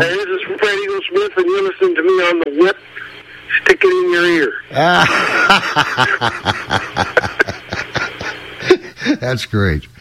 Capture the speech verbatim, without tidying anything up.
Hey, this is Fred Eagle Smith, and you're listening to me on the whip. Stick it in your ear. That's great.